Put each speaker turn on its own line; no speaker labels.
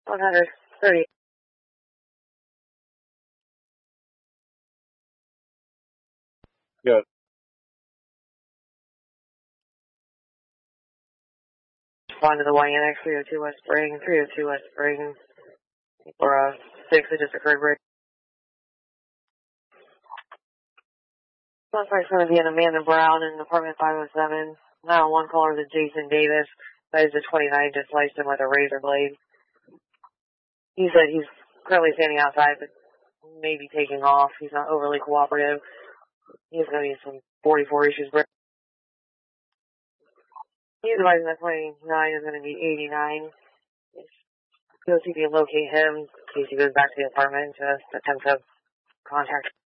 130.
Good.
Respond to the YNX 302 West Spring, 302 West Spring, for 6 that just occurred right. Suspect's going to be an Amanda Brown in apartment 507. 911 caller to Jason Davis. That is the 29, just sliced him with a razor blade. He said he's currently standing outside, but maybe taking off. He's not overly cooperative. He's going to need some 44 issues. He's advising that 29 is going to be 89. Go see if you can locate him in case he goes back to the apartment to attempt to contact